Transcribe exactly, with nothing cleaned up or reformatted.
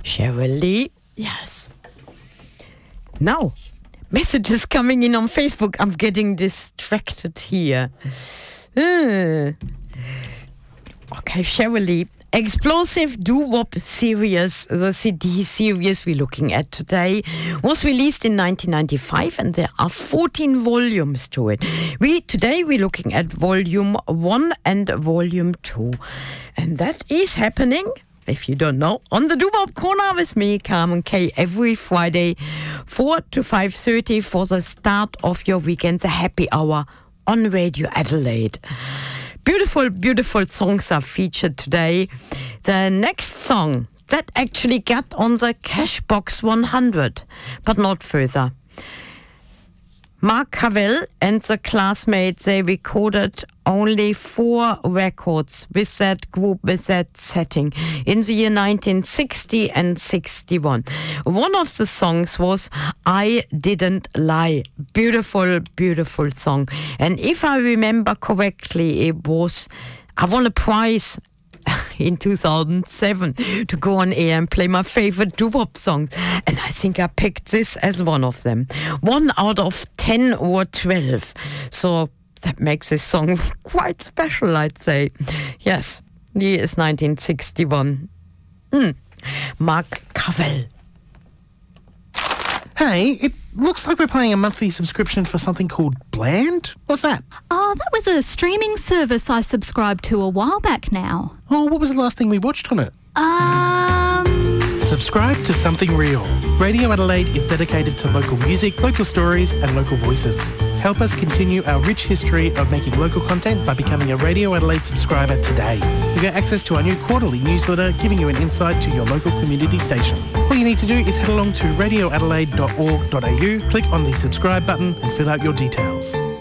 Cheryl Lee, yes. Now, messages coming in on Facebook. I'm getting distracted here. Uh. Okay, Cheryl Lee. Explosive Doo-Wop series, the C D series we're looking at today, was released in nineteen ninety-five, and there are fourteen volumes to it. We Today we're looking at volume one and volume two. And that is happening, if you don't know, on the Doo-Wop Corner with me, Carmen Kay, every Friday, four to five thirty for the start of your weekend, the happy hour on Radio Adelaide. Beautiful, beautiful songs are featured today. The next song, that actually got on the Cashbox one hundred, but not further. Mark Cavell and the Classmates, they recorded only four records with that group, with that setting, in the year nineteen sixty and sixty-one. One of the songs was I Didn't Lie. Beautiful, beautiful song. And if I remember correctly, it was, I won a prize in two thousand seven to go on air and play my favorite doo-wop songs, and I think I picked this as one of them. One out of ten or twelve. So that makes this song quite special, I'd say. Yes, the year is nineteen sixty-one. Mm. Mark Cavell. Hey, it looks like we're paying a monthly subscription for something called Bland. What's that? Oh, that was a streaming service I subscribed to a while back now. Oh, what was the last thing we watched on it? Um... Subscribe to Something Real. Radio Adelaide is dedicated to local music, local stories and local voices. Help us continue our rich history of making local content by becoming a Radio Adelaide subscriber today. You get access to our new quarterly newsletter, giving you an insight to your local community station. All you need to do is head along to radio adelaide dot org dot a u, click on the subscribe button and fill out your details.